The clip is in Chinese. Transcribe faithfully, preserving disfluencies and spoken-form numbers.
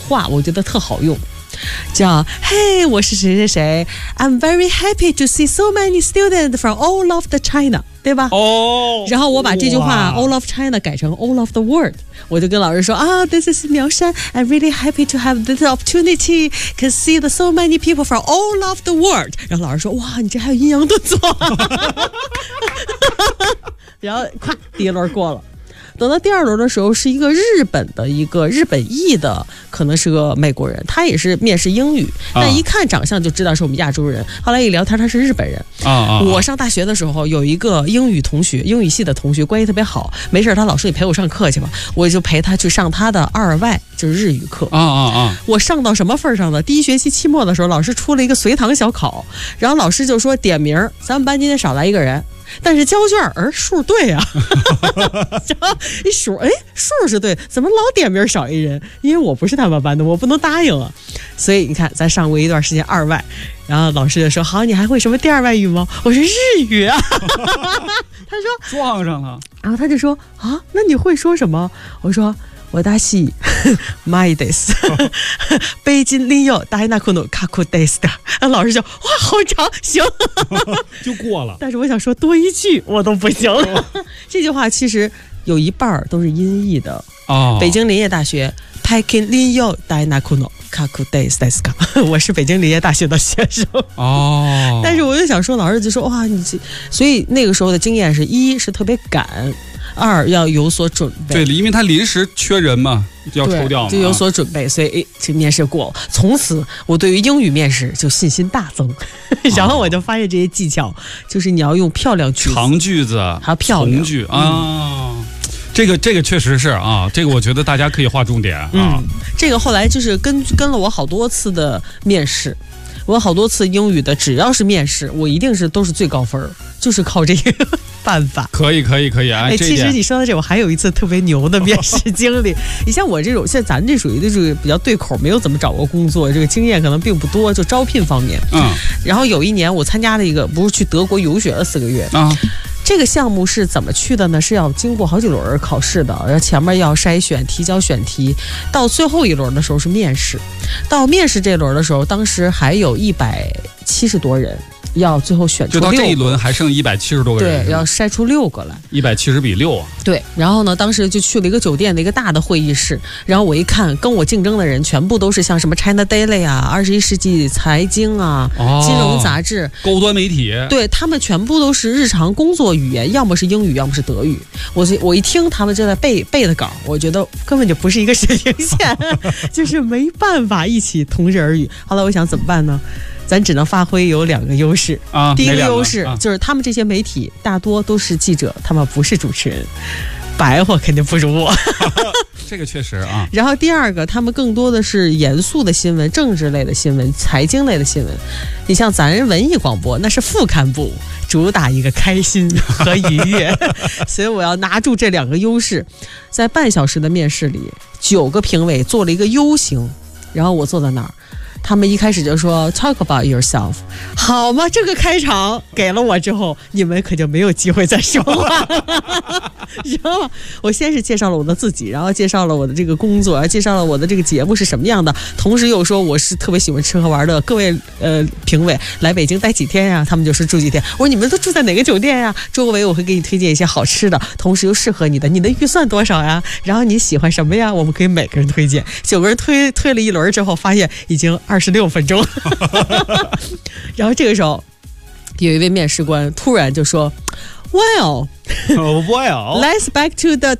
话，我觉得特好用，叫嘿，我是谁谁谁 I'm very happy to see so many students from all of the China， 对吧？ 哦， 然后我把这句话 all of China 改成 all of the world， 我就跟老师说啊 This is 苗山 I'm really happy to have this opportunity to see the so many people from all of the world。 然后老师说哇，你这还有阴阳顿挫然后咵第一轮过了。等到第二轮的时候，是一个日本的一个日本裔的，可能是个美国人，他也是面试英语，但一看长相就知道是我们亚洲人。后来一聊天，他是日本人。 啊啊！ 我上大学的时候有一个英语同学，英语系的同学，关系特别好。没事，他老师你陪我上课去吧，我就陪他去上他的二外，就是日语课。 啊啊啊！ 我上到什么份上呢？第一学期期末的时候，老师出了一个随堂小考，然后老师就说点名，咱们班今天少来一个人。但是交卷而数对啊然后一数哎数是对，怎么老点名少一人？因为我不是他们班的，我不能答应啊。所以你看咱上过一段时间二外，然后老师就说好，你还会什么第二外语吗？我说日语啊他说撞上了， 然后他就说啊，那你会说什么？我说我大西マイです北京林有大那库诺卡库です的。老师就哇好长，行就过了。 但是我想说多一句我都不行了这句话其实有一半都是音译的。 哦， 北京林业大学北京林有大那库诺卡库ですですか我是北京林业大学的学生。 哦， 但是我就想说，老师就说哇你这，所以那个时候的经验是一是特别赶，二要有所准备。 对，因为他临时缺人嘛，要抽掉嘛， 就有所准备，所以诶，这面试过了。从此我对于英语面试就信心大增然后我就发现这些技巧，就是你要用漂亮句子、 长句子还有漂亮从句啊、嗯。这个这个确实是啊，这个我觉得大家可以划重点啊。 嗯，这个后来就是跟跟了我好多次的面试，我好多次英语的，只要是面试，我一定是都是最高分，就是靠这个办法。 可以可以可以啊！哎， 其实你说到这，我还有一次特别牛的面试经历。你像我这种，像咱这属于的这个比较对口，没有怎么找过工作，这个经验可能并不多，就招聘方面。 嗯。 然后有一年我参加了一个，不是去德国游学了四个月啊。 这个项目是怎么去的呢？是要经过好几轮考试的，然后前面要筛选、提交选题，到最后一轮的时候是面试。到面试这轮的时候，当时还有一百七十多人。要最后选出六个， 就到这一轮还剩一百七十多个人， 对，要筛出六个来， 一百七十比六啊。 对，然后呢，当时就去了一个酒店的一个大的会议室，然后我一看，跟我竞争的人全部都是像什么 China Daily 啊、二十一世纪财经啊、哦、金融杂志、 高端媒体， 对他们全部都是日常工作语言，要么是英语，要么是德语。我我一听他们正在背背的稿，我觉得根本就不是一个水平线，就是没办法一起同日而语。后来我想怎么办呢？咱只能发挥有两个优势啊。 第一个优势、啊、就是他们这些媒体大多都是记者，他们不是主持人，白话肯定不如我这个确实啊。 然后第二个，他们更多的是严肃的新闻、政治类的新闻、财经类的新闻。你像咱文艺广播，那是副刊部，主打一个开心和愉悦所以我要拿住这两个优势。在半小时的面试里，九个评委做了一个 U 型，然后我坐在那儿。他们一开始就说 talk about yourself， 好吗？这个开场给了我之后，你们可就没有机会再说话知道吗？我先是介绍了我的自己，然后介绍了我的这个工作，介绍了我的这个节目是什么样的，同时又说我是特别喜欢吃喝玩的。各位呃评委来北京待几天呀？他们就是住几天。我说你们都住在哪个酒店呀？周围我会给你推荐一些好吃的，同时又适合你的。你的预算多少呀？然后你喜欢什么呀？我们可以每个人推荐。九个人推推了一轮之后，发现已经二十六分钟然后这个时候有一位面试官突然就说 Well, well, let's back to the